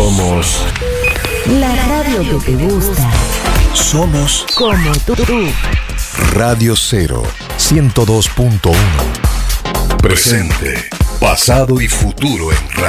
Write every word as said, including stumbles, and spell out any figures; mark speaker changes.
Speaker 1: Somos
Speaker 2: la radio que te gusta.
Speaker 1: Somos
Speaker 2: Como tú.
Speaker 1: Radio Cero, ciento dos punto uno. Presente, pasado y futuro en radio.